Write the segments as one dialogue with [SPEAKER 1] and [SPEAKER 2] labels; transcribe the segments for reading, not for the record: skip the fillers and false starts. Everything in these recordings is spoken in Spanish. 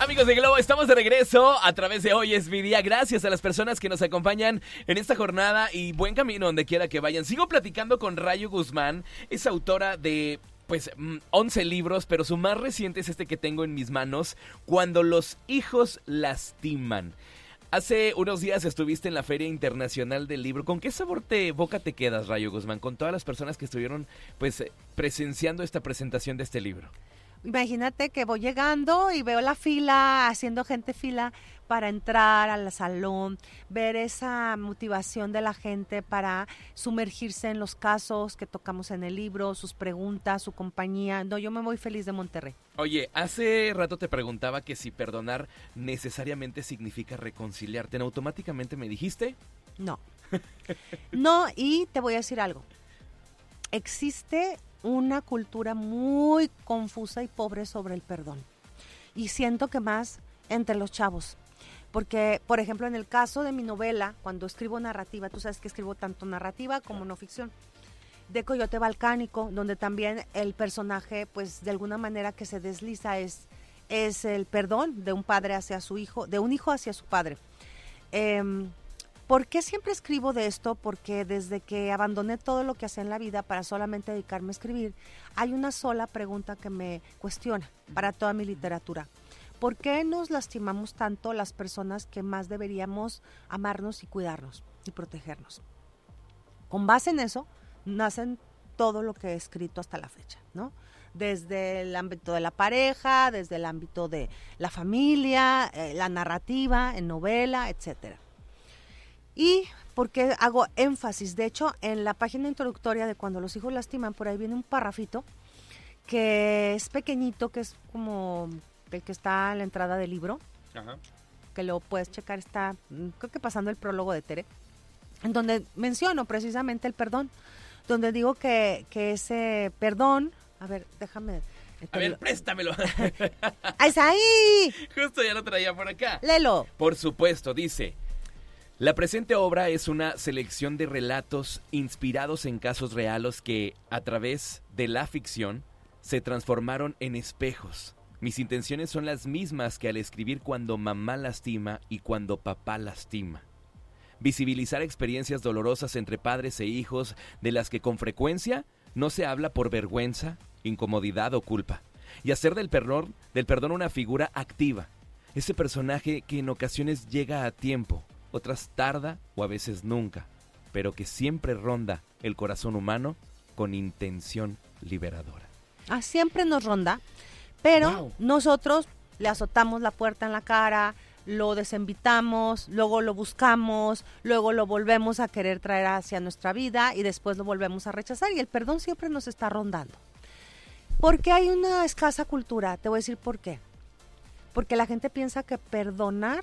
[SPEAKER 1] Amigos de Globo, estamos de regreso a través de Hoy es mi día. Gracias a las personas que nos acompañan en esta jornada y buen camino donde quiera que vayan. Sigo platicando con Rayo Guzmán, es autora de 11 libros, pero su más reciente es este que tengo en mis manos, Cuando los hijos lastiman. Hace unos días estuviste en la Feria Internacional del Libro. ¿Con qué sabor de boca te quedas, Rayo Guzmán, con todas las personas que estuvieron presenciando esta presentación de este libro?
[SPEAKER 2] Imagínate que voy llegando y veo la fila, haciendo gente fila para entrar al salón, ver esa motivación de la gente para sumergirse en los casos que tocamos en el libro, sus preguntas, su compañía. No, yo me voy feliz de Monterrey.
[SPEAKER 1] Oye, hace rato te preguntaba que si perdonar necesariamente significa reconciliarte. ¿Automáticamente me dijiste?
[SPEAKER 2] No. No, y te voy a decir algo. Existe una cultura muy confusa y pobre sobre el perdón. Y siento que más entre los chavos. Porque, por ejemplo, en el caso de mi novela, cuando escribo narrativa, tú sabes que escribo tanto narrativa como no ficción, de Coyote Balcánico, donde también el personaje, pues de alguna manera que se desliza es el perdón de un padre hacia su hijo, de un hijo hacia su padre. ¿Por qué siempre escribo de esto? Porque desde que abandoné todo lo que hacía en la vida para solamente dedicarme a escribir, hay una sola pregunta que me cuestiona para toda mi literatura. ¿Por qué nos lastimamos tanto las personas que más deberíamos amarnos y cuidarnos y protegernos? Con base en eso, nacen todo lo que he escrito hasta la fecha, ¿no? Desde el ámbito de la pareja, desde el ámbito de la familia, la narrativa, en novela, etcétera. Y porque hago énfasis, de hecho, en la página introductoria de Cuando los hijos lastiman, por ahí viene un parrafito que es pequeñito, que es como el que está en la entrada del libro. Ajá. Que lo puedes checar, está, creo que pasando el prólogo de Tere, en donde menciono precisamente el perdón, donde digo que ese perdón, a ver, déjame...
[SPEAKER 1] A ver, préstamelo.
[SPEAKER 2] ¡Ahí está ahí!
[SPEAKER 1] Justo ya lo traía por acá.
[SPEAKER 2] Léelo.
[SPEAKER 1] Por supuesto, dice... La presente obra es una selección de relatos inspirados en casos reales que, a través de la ficción, se transformaron en espejos. Mis intenciones son las mismas que al escribir Cuando mamá lastima y Cuando papá lastima. Visibilizar experiencias dolorosas entre padres e hijos de las que con frecuencia no se habla por vergüenza, incomodidad o culpa. Y hacer del perdón una figura activa. Ese personaje que en ocasiones llega a tiempo, otras tarda o a veces nunca, pero que siempre ronda el corazón humano con intención liberadora.
[SPEAKER 2] Siempre nos ronda, pero
[SPEAKER 1] wow.
[SPEAKER 2] Nosotros le azotamos la puerta en la cara, lo desinvitamos, luego lo buscamos, luego lo volvemos a querer traer hacia nuestra vida y después lo volvemos a rechazar, y el perdón siempre nos está rondando. Porque hay una escasa cultura, te voy a decir por qué. Porque la gente piensa que perdonar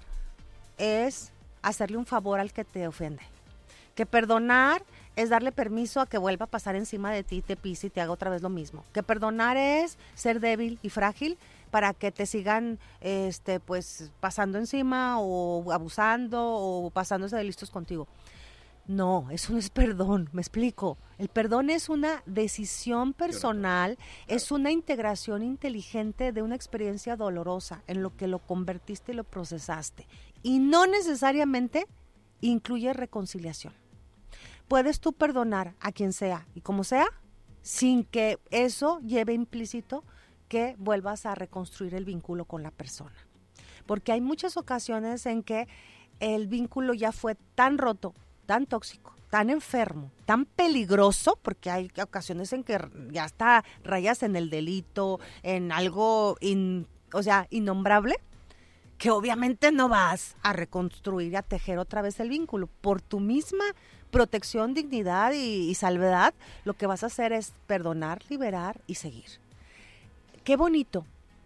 [SPEAKER 2] es hacerle un favor al que te ofende. Que perdonar es darle permiso a que vuelva a pasar encima de ti, te pise y te haga otra vez lo mismo. Que perdonar es ser débil y frágil para que te sigan pasando encima o abusando o pasándose de listos contigo. No, eso no es perdón, me explico. El perdón es una decisión personal, es una integración inteligente de una experiencia dolorosa en lo que lo convertiste y lo procesaste. Y no necesariamente incluye reconciliación. Puedes tú perdonar a quien sea y como sea, sin que eso lleve implícito que vuelvas a reconstruir el vínculo con la persona. Porque hay muchas ocasiones en que el vínculo ya fue tan roto, tan tóxico, tan enfermo, tan peligroso, porque hay ocasiones en que ya está rayas en el delito, en algo innombrable, que obviamente no vas a reconstruir y a tejer otra vez el vínculo. Por tu misma protección, dignidad y salvedad, lo que vas a hacer es perdonar, liberar y seguir. Qué bonito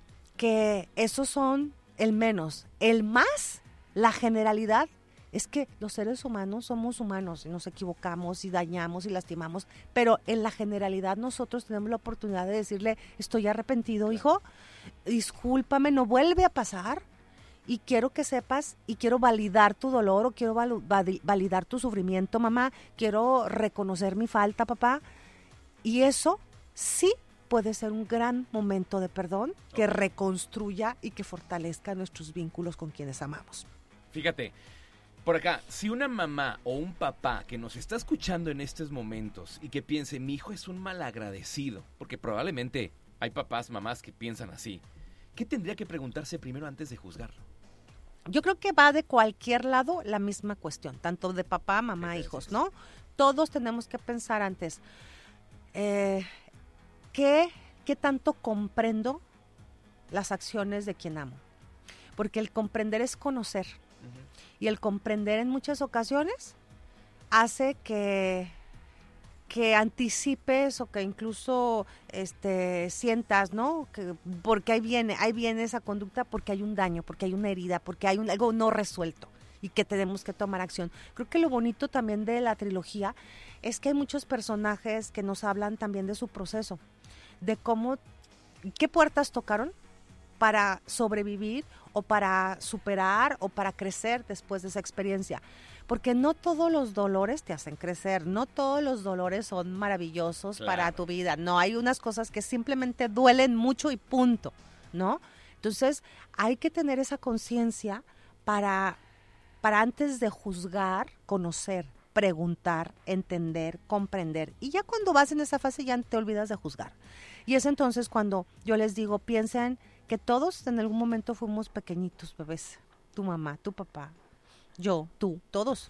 [SPEAKER 2] que esos son el menos. El más, la generalidad, es que los seres humanos somos humanos y nos equivocamos y dañamos y lastimamos, pero en la generalidad nosotros tenemos la oportunidad de decirle, estoy arrepentido, hijo, discúlpame, no vuelve a pasar y quiero que sepas y quiero validar tu dolor o quiero validar tu sufrimiento, mamá, quiero reconocer mi falta, papá, y eso sí puede ser un gran momento de perdón que reconstruya y que fortalezca nuestros vínculos con quienes amamos.
[SPEAKER 1] Fíjate, por acá, si una mamá o un papá que nos está escuchando en estos momentos y que piense, mi hijo es un malagradecido, porque probablemente hay papás, mamás que piensan así, ¿qué tendría que preguntarse primero antes de juzgarlo?
[SPEAKER 2] Yo creo que va de cualquier lado la misma cuestión, tanto de papá, mamá, hijos, ¿no? Todos tenemos que pensar antes, ¿qué tanto comprendo las acciones de quien amo? Porque el comprender es conocer. Y el comprender en muchas ocasiones hace que anticipes o que incluso sientas, ¿no? Porque ahí viene esa conducta, porque hay un daño, porque hay una herida, porque hay algo no resuelto y que tenemos que tomar acción. Creo que lo bonito también de la trilogía es que hay muchos personajes que nos hablan también de su proceso, de qué puertas tocaron para sobrevivir o para superar o para crecer después de esa experiencia. Porque no todos los dolores te hacen crecer, no todos los dolores son maravillosos para tu vida. No, hay unas cosas que simplemente duelen mucho y punto, ¿no? Entonces, hay que tener esa conciencia para antes de juzgar, conocer, preguntar, entender, comprender. Y ya cuando vas en esa fase ya te olvidas de juzgar. Y es entonces cuando yo les digo, piensen que todos en algún momento fuimos pequeñitos bebés, tu mamá, tu papá, yo, tú, todos.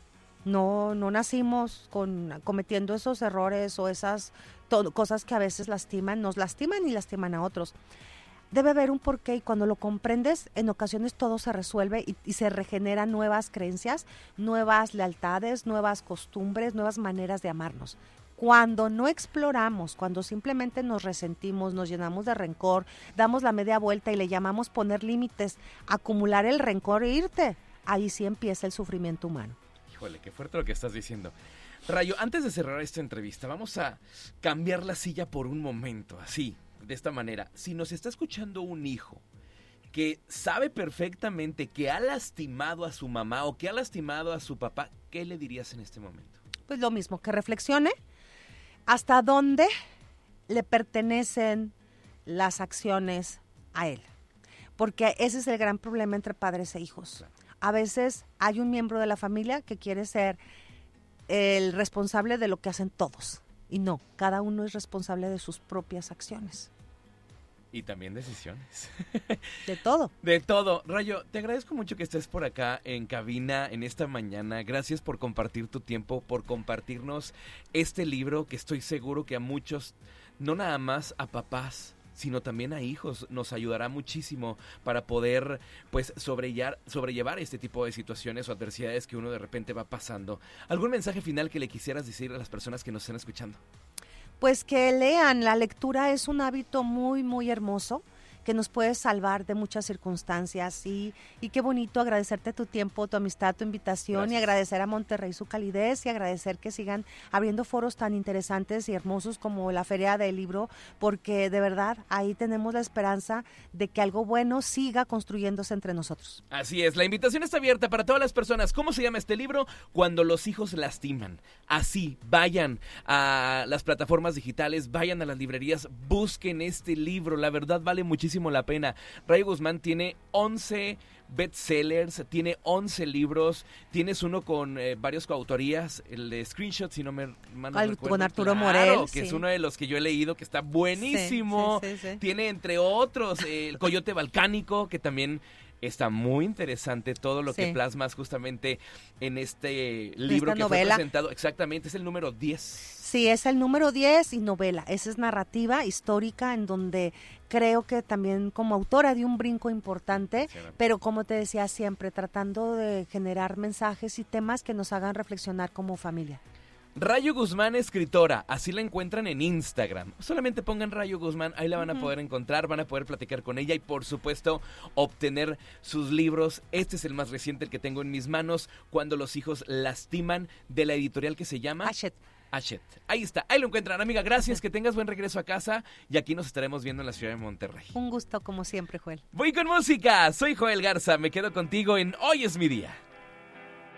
[SPEAKER 2] No nacimos cometiendo esos errores o esas cosas que a veces nos lastiman y lastiman a otros. Debe haber un porqué y cuando lo comprendes, en ocasiones todo se resuelve y se regeneran nuevas creencias, nuevas lealtades, nuevas costumbres, nuevas maneras de amarnos. Cuando no exploramos, cuando simplemente nos resentimos, nos llenamos de rencor, damos la media vuelta y le llamamos poner límites, acumular el rencor e irte, ahí sí empieza el sufrimiento humano.
[SPEAKER 1] Híjole, qué fuerte lo que estás diciendo. Rayo, antes de cerrar esta entrevista, vamos a cambiar la silla por un momento, así, de esta manera. Si nos está escuchando un hijo que sabe perfectamente que ha lastimado a su mamá o que ha lastimado a su papá, ¿qué le dirías en este momento?
[SPEAKER 2] Pues lo mismo, que reflexione hasta dónde le pertenecen las acciones a él. Porque ese es el gran problema entre padres e hijos. A veces hay un miembro de la familia que quiere ser el responsable de lo que hacen todos. Y no, cada uno es responsable de sus propias acciones.
[SPEAKER 1] Y también decisiones.
[SPEAKER 2] De todo.
[SPEAKER 1] De todo. Rayo, te agradezco mucho que estés por acá en cabina en esta mañana. Gracias por compartir tu tiempo, por compartirnos este libro que estoy seguro que a muchos, no nada más a papás, sino también a hijos, nos ayudará muchísimo para poder pues sobrellevar este tipo de situaciones o adversidades que uno de repente va pasando. ¿Algún mensaje final que le quisieras decir a las personas que nos están escuchando?
[SPEAKER 2] Pues que lean, la lectura es un hábito muy, muy hermoso que nos puede salvar de muchas circunstancias y qué bonito agradecerte tu tiempo, tu amistad, tu invitación. Gracias. Y agradecer a Monterrey su calidez y agradecer que sigan abriendo foros tan interesantes y hermosos como la Feria del Libro, porque de verdad ahí tenemos la esperanza de que algo bueno siga construyéndose entre nosotros.
[SPEAKER 1] Así es, la invitación está abierta para todas las personas. ¿Cómo se llama este libro? Cuando los hijos lastiman. Así, vayan a las plataformas digitales, vayan a las librerías, busquen este libro, la verdad vale muchísimo la pena. Rayo Guzmán tiene 11 bestsellers, tiene 11 libros, tienes uno con varias coautorías, el de Screenshot, si no me recuerdo.
[SPEAKER 2] Con Arturo Morel.
[SPEAKER 1] Que sí. Es uno de los que yo he leído, que está buenísimo. Sí. Tiene entre otros el Coyote Balcánico, que también está muy interesante todo lo que plasmas justamente en este libro que fue presentado. Exactamente, es el número 10.
[SPEAKER 2] Sí, es el número 10 y novela. Esa es narrativa histórica en donde creo que también como autora dio un brinco importante, pero como te decía siempre, tratando de generar mensajes y temas que nos hagan reflexionar como familia.
[SPEAKER 1] Rayo Guzmán, escritora, así la encuentran en Instagram. Solamente pongan Rayo Guzmán, ahí la van a poder encontrar, van a poder platicar con ella y por supuesto obtener sus libros. Este es el más reciente, el que tengo en mis manos, Cuando los hijos lastiman, de la editorial que se llama Hachette. Ahí está, ahí lo encuentran, amiga. Gracias, que tengas buen regreso a casa y aquí nos estaremos viendo en la ciudad de Monterrey.
[SPEAKER 2] Un gusto como siempre, Joel.
[SPEAKER 1] Voy con música, soy Joel Garza, me quedo contigo en Hoy es mi día.